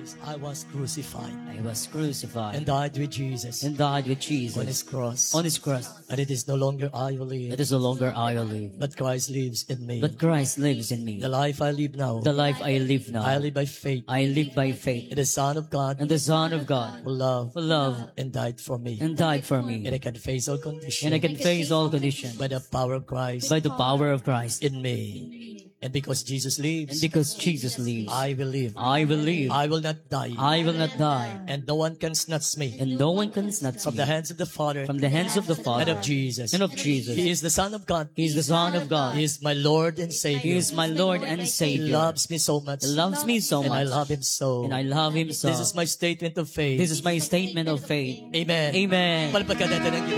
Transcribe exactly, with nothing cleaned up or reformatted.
I was crucified I was crucified and died with Jesus and died with on his Jesus cross. on his cross. And it is no longer I who live, It is no longer I who live, but Christ lives in me. but Christ lives in me. The life I live now, The life I live now, I live by faith I live by faith in the Son of God in the Son of God who loved who loved and died for me. and died for And me. I can face all conditions And I can face all conditions by the power of Christ by the power of Christ. in me. And because Jesus And lives, because Jesus lives, I will live. I will live. I will not die. I will not die. And no one can snatch me And no one can snatch from me the hands of the Father from the hands of the and Father of Jesus. and of Jesus. He is the Son of God. He is the Son of God. He is my Lord and He Savior. is my Lord and He Savior. loves me so much. He loves me so And I much. love Him so. And I love Him so. This is my statement of faith. This is my statement of faith. Amen. Amen. Palpagkan natin ang